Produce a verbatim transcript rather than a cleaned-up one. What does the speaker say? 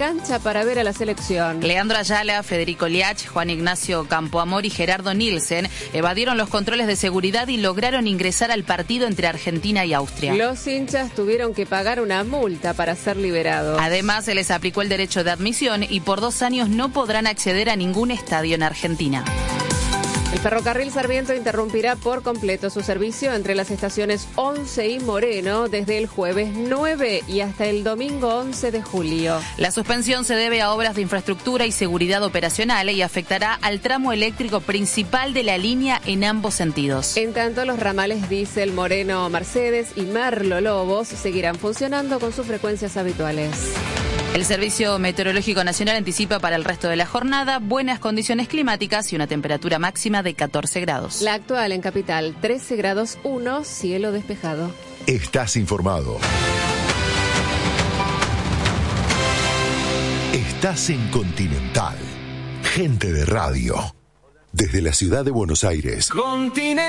cancha para ver a la selección. Leandro Ayala, Federico Liach, Juan Ignacio Campoamor y Gerardo Nielsen evadieron los controles de seguridad y lograron ingresar al partido entre Argentina y Austria. Los hinchas tuvieron que pagar una multa para ser liberados. Además, se les aplicó el derecho de admisión y por dos años no podrán acceder a ningún estadio en Argentina. El ferrocarril Sarmiento interrumpirá por completo su servicio entre las estaciones once y Moreno desde el jueves nueve y hasta el domingo once de julio. La suspensión se debe a obras de infraestructura y seguridad operacional y afectará al tramo eléctrico principal de la línea en ambos sentidos. En tanto, los ramales Diesel Moreno Mercedes y Merlo Lobos seguirán funcionando con sus frecuencias habituales. El Servicio Meteorológico Nacional anticipa para el resto de la jornada buenas condiciones climáticas y una temperatura máxima de catorce grados. La actual en Capital, trece grados uno, cielo despejado. Estás informado. Estás en Continental. Gente de radio. Desde la ciudad de Buenos Aires. Continental.